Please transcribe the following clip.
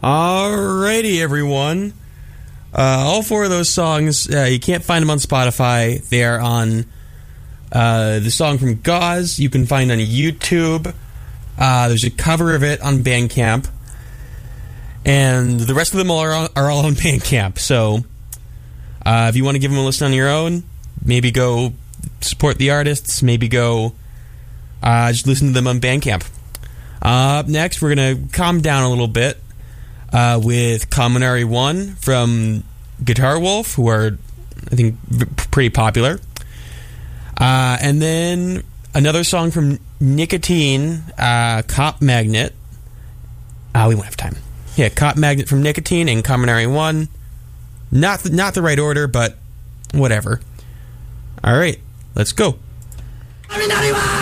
Alrighty, everyone. All four of those songs, you can't find them on Spotify. They are on the song from Gauze. You can find on YouTube. There's a cover of it on Bandcamp. And the rest of them are all on Bandcamp. So if you want to give them a listen on your own, maybe go support the artists. Maybe go just listen to them on Bandcamp. Up next, we're going to calm down a little bit with Kaminari 1 from Guitar Wolf, who are, I think, pretty popular. And then another song from Nicotine, Cop Magnet. We won't have time. Yeah, Cop Magnet from Nicotine and Kaminari 1. Not the right order, but whatever. All right, let's go. Kaminari 1!